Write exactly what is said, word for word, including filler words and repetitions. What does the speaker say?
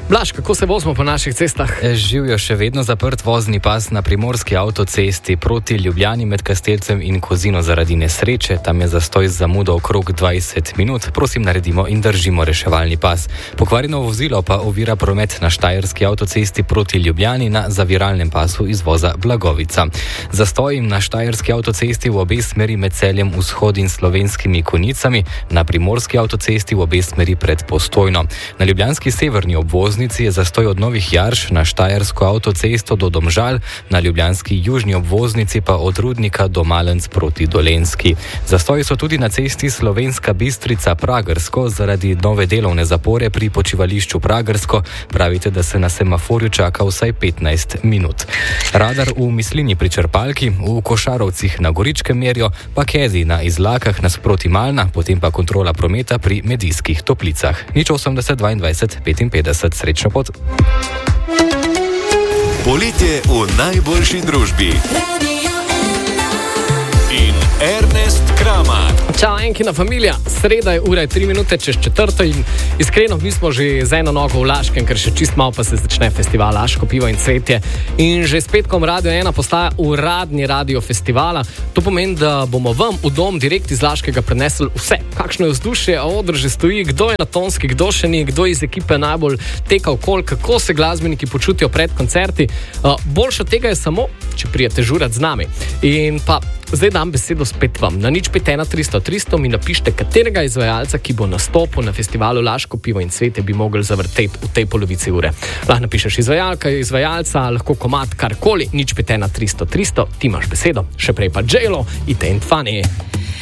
Blaž, kako se vozimo po naših cestah? Živijo še vedno zaprt vozni pas na primorski avtocesti proti Ljubljani med Kastelcem in Kozino zaradi nesreče. Tam je zastoj z zamudo okrog dvajset minut. Prosim, naredimo in držimo reševalni pas. Pokvarjeno vozilo pa ovira promet na štajerski avtocesti proti Ljubljani na zaviralnem pasu izvoza Blagovica. Zastoj na štajerski avtocesti v obe smeri med Celjem vzhod in Slovenskimi Konjicami, na primorski avtocesti v obe smeri pred Postojno. Na ljubljanski severni obvoznici je zastoj od Novih Jarš na štajersko avtocesto do Domžal, na ljubljanski južni obvoznici pa od Rudnika do Malenc proti Dolenjski. Zastoji so tudi na cesti Slovenska Bistrica-Pragersko zaradi nove delovne zapore pri počivališču Pragersko. Pravite, da se na semaforju čaka vsaj petnajst minut. Radar v Mislini pri Črpalki, v Košarovcih na Goričkem merijo, pa Kezi na Izlakah nasproti Malna, potem pa kontrola prometa pri Medijskih Toplicah. Nič osemdeset dvaindvajset petinpetdeset. Srečno pot. Poletje v najboljši družbi. In Ernest Kramar. Čau, enkina familija. Sreda je ura je tri minute čez četrto in iskreno, mi smo že z eno nogo v Laškem, ker še čist malo pa se začne festival Laško pivo in cvetje. In že s petkom Radio ena postaja uradni radio festivala. To pomeni, da bomo vam v dom direkt iz Laškega prenesli vse. Kakšno je vzdušje, odr že stoji, kdo je na tonski, kdo še ni, kdo iz ekipe najbolj teka okol, kako se glasbeniki počutijo pred koncerti. Uh, boljše od tega je samo, če prijete žurat z nami. In pa zdaj dam besedo spet vam. Na nič pet ena tristo tristo mi napište, katerega izvajalca, ki bo nastopil na festivalu Laško pivo in cvetje, bi mogli zavrteti v tej polovici ure. Lahko napišeš izvajalka, izvajalca, lahko komad, karkoli. Nič pet ena tristo tristo, ti imaš besedo. Še prej pa J-Lo, It Ain't Funny.